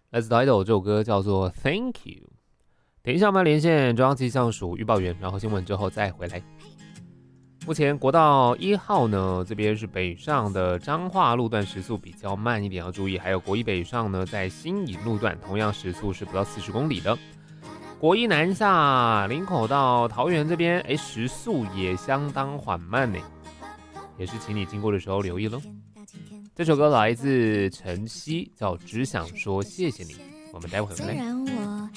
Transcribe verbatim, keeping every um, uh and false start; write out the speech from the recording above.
Let's Idol 这首歌叫做 Thank You。等一下我们要连线中央气象署预报员，然后新闻之后再回来。目前国道一号呢，这边是北上的彰化路段时速比较慢一点，要注意。还有国一北上呢，在新营路段同样时速是不到四十公里的。国一南下林口到桃园这边，哎，时速也相当缓慢呢，也是请你经过的时候留意咯。这首歌来自陈曦，叫《只想说谢谢你》，我们待会回来。